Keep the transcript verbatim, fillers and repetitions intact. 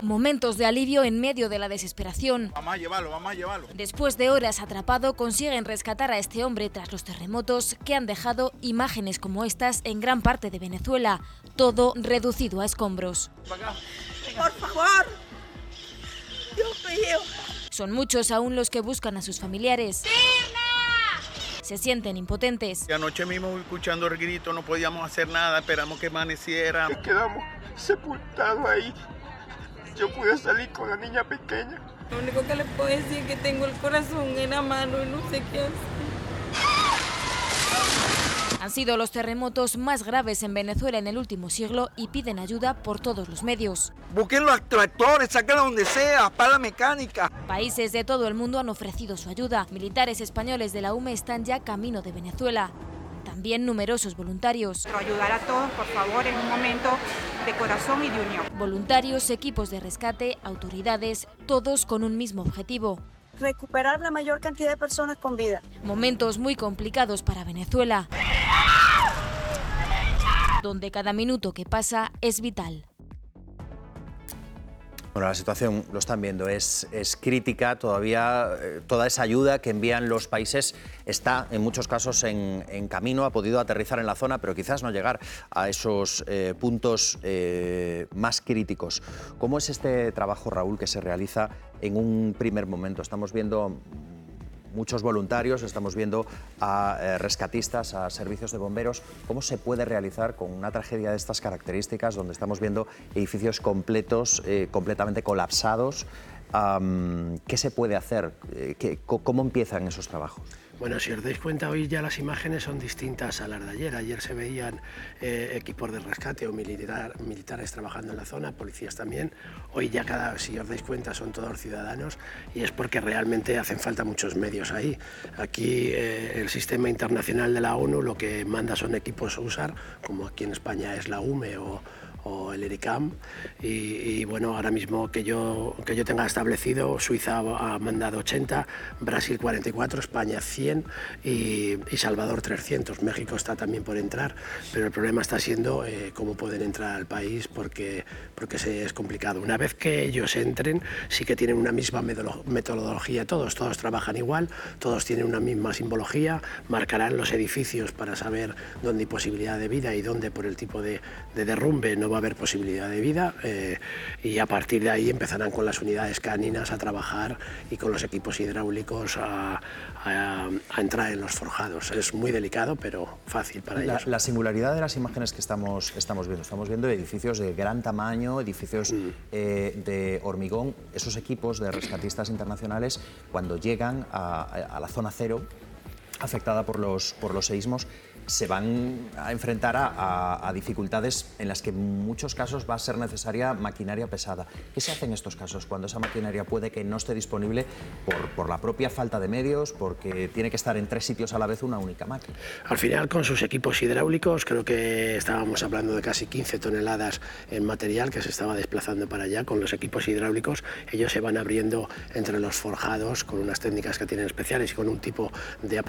Momentos de alivio en medio de la desesperación. Vamos a llevarlo, vamos a llevarlo. Después de horas atrapado, consiguen rescatar a este hombre tras los terremotos que han dejado imágenes como estas en gran parte de Venezuela, todo reducido a escombros. Por favor, Dios mío. Son muchos aún los que buscan a sus familiares. Se sienten impotentes. Y anoche mismo escuchando el grito, no podíamos hacer nada, esperamos que amaneciera. Nos quedamos sepultados ahí. Yo pude salir con la niña pequeña. Lo único que le puedo decir es que tengo el corazón en la mano y no sé qué hacer. Han sido los terremotos más graves en Venezuela en el último siglo y piden ayuda por todos los medios. Busquen los tractores, sáquenlo donde sea, para la mecánica. Países de todo el mundo han ofrecido su ayuda. Militares españoles de la U M E están ya camino de Venezuela. También numerosos voluntarios. Ayudar a todos, por favor, en un momento de corazón y de unión. Voluntarios, equipos de rescate, autoridades, todos con un mismo objetivo. Recuperar la mayor cantidad de personas con vida. Momentos muy complicados para Venezuela, donde cada minuto que pasa es vital. Bueno, la situación, lo están viendo, es, es crítica. Todavía eh, toda esa ayuda que envían los países está en muchos casos en, en camino, ha podido aterrizar en la zona, pero quizás no llegar a esos eh, puntos eh, más críticos. ¿Cómo es este trabajo, Raúl, que se realiza en un primer momento? Estamos viendo muchos voluntarios, estamos viendo a eh, rescatistas, a servicios de bomberos. ¿Cómo se puede realizar con una tragedia de estas características, donde estamos viendo edificios completos, eh, completamente colapsados? Um, ¿Qué se puede hacer? Eh, ¿qué, ¿Cómo empiezan esos trabajos? Bueno, si os dais cuenta, hoy ya las imágenes son distintas a las de ayer. Ayer se veían eh, equipos de rescate o militar, militares trabajando en la zona, policías también. Hoy ya, cada, si os dais cuenta, son todos ciudadanos, y es porque realmente hacen falta muchos medios ahí. Aquí eh, el sistema internacional de la ONU lo que manda son equipos U S A R, como aquí en España es la U M E o o el ERICAM, y, y bueno, ahora mismo que yo, que yo tenga establecido, Suiza ha mandado ochenta, Brasil cuarenta y cuatro, España cien y, y Salvador trescientos. México está también por entrar, pero el problema está siendo eh, cómo pueden entrar al país, porque, porque se, es complicado. Una vez que ellos entren, sí que tienen una misma metodología todos, todos trabajan igual, todos tienen una misma simbología, marcarán los edificios para saber dónde hay posibilidad de vida y dónde, por el tipo de, de derrumbe, no va a haber posibilidad de vida, eh, y a partir de ahí empezarán con las unidades caninas a trabajar y con los equipos hidráulicos a, a, a entrar en los forjados. Es muy delicado, pero fácil para la, ellos. La singularidad de las imágenes que estamos, estamos viendo, estamos viendo edificios de gran tamaño, edificios mm. eh, de hormigón. Esos equipos de rescatistas internacionales, cuando llegan a, a la zona cero, afectada por los, por los seísmos, se van a enfrentar a, a, a dificultades en las que en muchos casos va a ser necesaria maquinaria pesada. ¿Qué se hace en estos casos cuando esa maquinaria puede que no esté disponible por, por la propia falta de medios, porque tiene que estar en tres sitios a la vez una única máquina? Al final, con sus equipos hidráulicos, creo que estábamos hablando de casi quince toneladas en material que se estaba desplazando para allá. Con los equipos hidráulicos, ellos se van abriendo entre los forjados con unas técnicas que tienen especiales y con un tipo de apuntalamiento